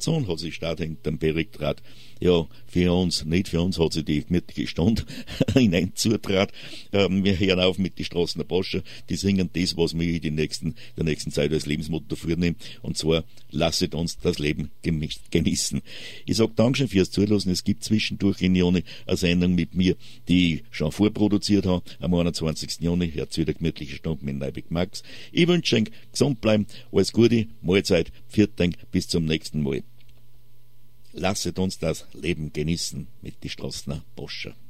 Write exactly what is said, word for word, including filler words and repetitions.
Sohn hat sich statt in dem Bergtrat. Ja, für uns, nicht für uns hat sich die gemütliche Stunde hinein zutrat. Ähm, wir hören auf mit die Straßen der Boscher, die singen das, was wir in die nächsten, der nächsten Zeit als Lebensmotto vornehmen, und zwar, lasset uns das Leben genießen. Ich sag Dankeschön fürs Zuhören. Es gibt zwischendurch in Juni eine Sendung mit mir, die ich schon vorproduziert habe, am einundzwanzigsten Juni, hört wieder gemütliche Stunde mit Neibig Max. Ich wünsche euch gesund bleiben, alles Gute, Mahlzeit, Viertag, bis zum nächsten Mal. Lasset uns das Leben genießen mit die Straßner Boscher.